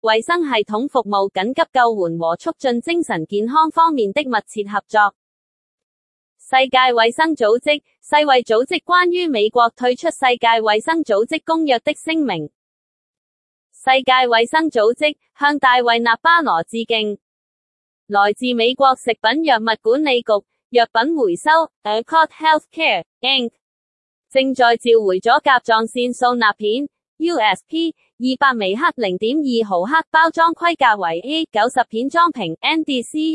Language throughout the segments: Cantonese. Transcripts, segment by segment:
衛生系統服務緊急救援和促進精神健康方面的密切合作。世界衛生組織，世衛組織關於美國退出世界衛生組織公約的聲明。世界衛生組織向大衛納巴羅致敬。來自美國食品藥物管理局藥品回收 Accord Healthcare Inc. 正在召回咗甲狀腺素鈉片 USP 200微克 0.2 毫克包裝規格為 A90 片裝瓶 NDC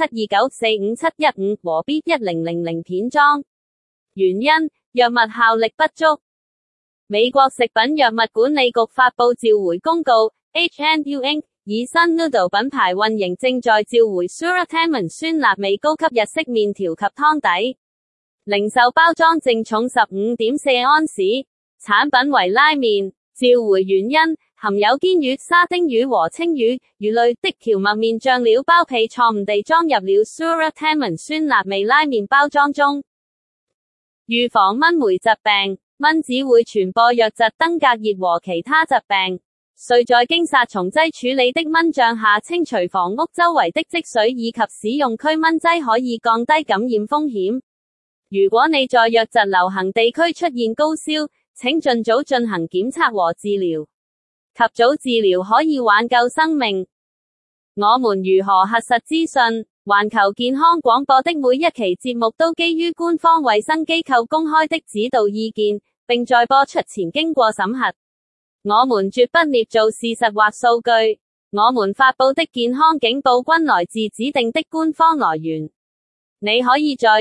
167294571和 B1000 片裝。原因：藥物效力不足。美國食品藥物管理局發布召回公告 ，H&U Inc. 以新 Noodle 品牌運營正在召回 Suratamon 酸辣味高級日式麵條及湯底。零售包裝淨重 15.4 安士，產品為拉麵。召回原因：含有堅魚、沙丁魚和青魚、魚類的蕎麥麵醬料包皮錯誤地裝入了 Suratamon 酸辣味拉麵包裝中。預防蚊媒疾病，蚊子會傳播瘧疾、登革熱和其他疾病。需在經殺蟲劑處理的蚊帳下清除房屋周圍的積水，以及使用驅蚊劑可以降低感染風險。如果你在瘧疾流行地區出現高燒，請盡早進行檢測和治療。及早治療可以挽救生命。我們如何核實資訊？環球健康廣播的每一期節目都基於官方衛生機構公開的指導意見，並在播出前經過審核。我們絕不捏造事實或數據。我們發佈的健康警報均來自指定的官方來源。你可以在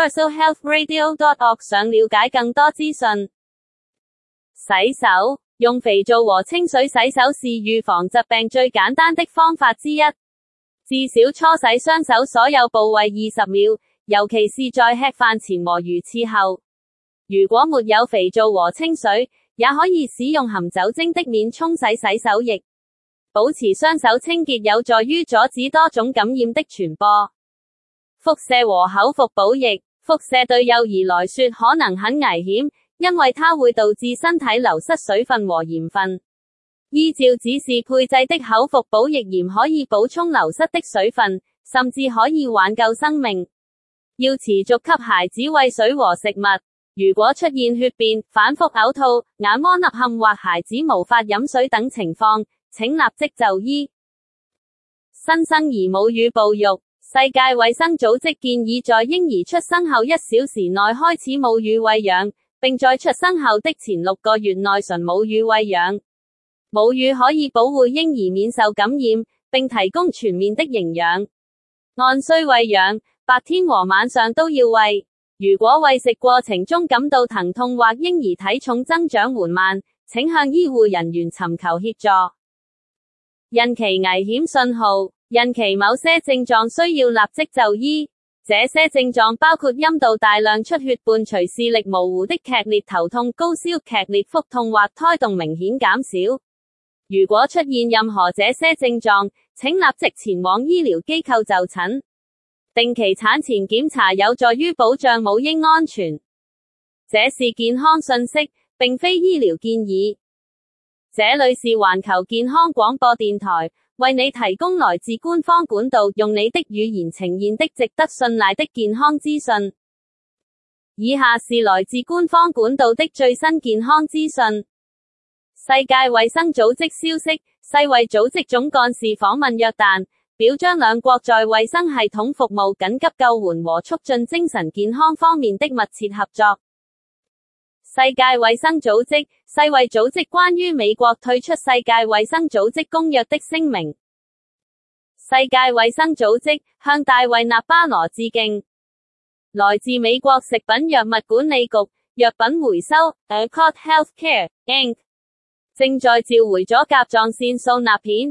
universalhealthradio.org 上了解更多資訊。洗手，用肥皂和清水洗手是預防疾病最簡單的方法之一。至少搓洗雙手所有部位20秒，尤其是在吃飯前和如廁後。如果沒有肥皂和清水，也可以使用含酒精的免沖洗洗手液。保持雙手清潔有助於阻止多種感染的傳播。輻射和口服補液，輻射對幼兒來說可能很危險，因為它會導致身體流失水分和鹽分。依照指示配製的口服補液鹽可以補充流失的水分，甚至可以挽救生命。要持續給孩子餵水和食物。如果出現血便、反覆嘔吐、眼窩凹陷或孩子無法飲水等情況，請立即就醫。新生兒母乳哺育，世界衛生組織建議在嬰兒出生後1小時內開始母乳餵養，並在出生後的前6個月內純母乳餵養。母乳可以保護嬰兒免受感染，並提供全面的營養。按需餵養，白天和晚上都要餵。如果餵食過程中感到疼痛或嬰兒體重增長緩慢，請向醫護人員尋求協助。孕期危險信號，孕期某些症狀需要立即就醫。這些症狀包括陰道大量出血伴隨視力模糊的劇烈頭痛、高燒、劇烈腹痛或胎動明顯減少。如果出現任何這些症狀，請立即前往醫療機構就診。定期產前檢查有助於保障母嬰安全。這是健康信息，並非醫療建議。這裏是環球健康廣播電台，為你提供來自官方管道，用你的語言呈現的值得信賴的健康資訊。以下是來自官方管道的最新健康資訊。世界衛生組織消息，世衛組織總幹事訪問約旦，表彰兩國在衛生系統服務緊急救援和促進精神健康方面的密切合作。世界衛生組織，世衛組織關於美國退出世界衛生組織公約的聲明。世界衛生組織向大衛納巴羅致敬。來自美國食品藥物管理局藥品回收 Accord Healthcare Inc. 正在召回咗甲狀腺素鈉片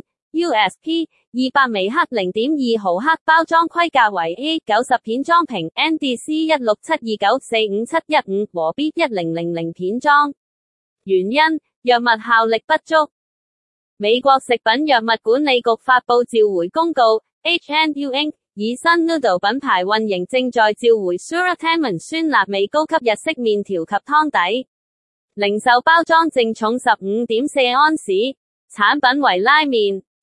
USP 200微克 0.2 毫克包裝規格為 A90 片裝瓶 NDC 167294571和 B1000 片裝。原因：藥物效力不足。美國食品藥物管理局發布召回公告 ，H&U Inc. 以新 Noodle 品牌運營正在召回 Suratamon 酸辣味高級日式麵條及湯底。零售包裝淨重 15.4 安士，產品為拉麵。